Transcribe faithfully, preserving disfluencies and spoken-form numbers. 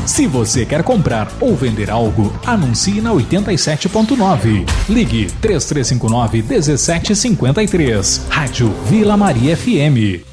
Se você quer comprar ou vender algo, anuncie na oitenta e sete ponto nove. Ligue três três cinco nove um sete cinco três. Rádio Vila Maria F M.